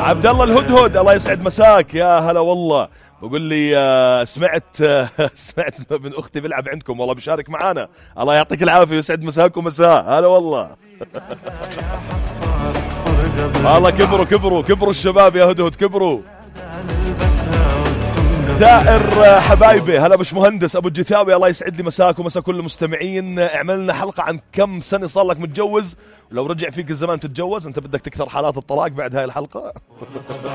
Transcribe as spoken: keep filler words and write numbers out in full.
عبد الله الهدهد الله يسعد مساك، يا هلا والله. بقول لي آه سمعت آه سمعت انه ابن اختي بيلعب عندكم، والله بيشارك معانا. الله يعطيك العافيه ويسعد مساكم مساء. هلا والله. والله كبروا كبروا كبروا الشباب يا هدهد كبروا. دائر حبايبي، هلا مش مهندس ابو الجثاوي الله يسعد لي مساك ومسا كل المستمعين. اعمل لنا حلقه عن كم سنه صار لك متجوز، ولو رجع فيك الزمان تتجوز، انت بدك تكثر حالات الطلاق بعد هاي الحلقه.